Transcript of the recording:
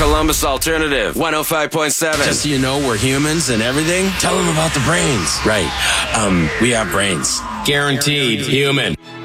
Columbus Alternative 105.7. Just so you know, we're humans and everything. Tell them about the brains. Right. We have brains. Guaranteed human.